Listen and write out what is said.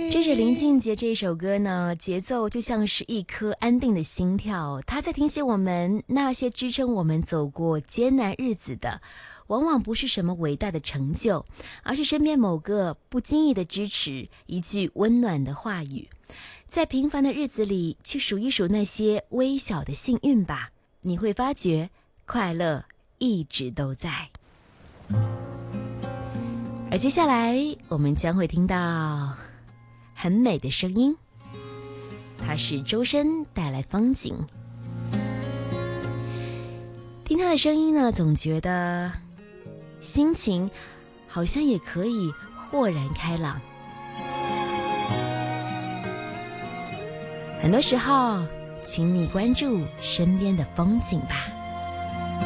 这是林俊杰这首歌呢，节奏就像是一颗安定的心跳，它在提醒我们，那些支撑我们走过艰难日子的，往往不是什么伟大的成就，而是身边某个不经意的支持，一句温暖的话语。在平凡的日子里，去数一数那些微小的幸运吧，你会发觉快乐一直都在。而接下来我们将会听到很美的声音，它是周深带来风景。听他的声音呢，总觉得心情好像也可以豁然开朗。很多时候，请你关注身边的风景吧。